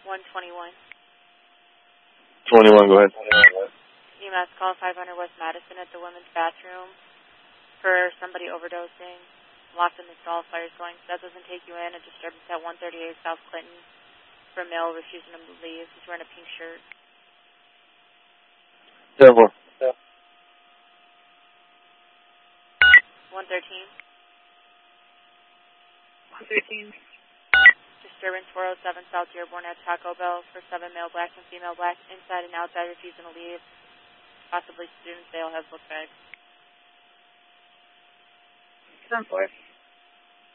121. 21, go ahead. EMS call 500 West Madison at the women's bathroom for somebody overdosing. Locked in the stall, fire's going. That doesn't take you in. A disturbance at 138 South Clinton for a male refusing to leave. He's wearing a pink shirt. 10-4. 113. 113. Disturbance 407 South Dearborn at Taco Bell for 7 male black and female black inside and outside refusing to leave. Possibly students. They all have book bags. 10-4.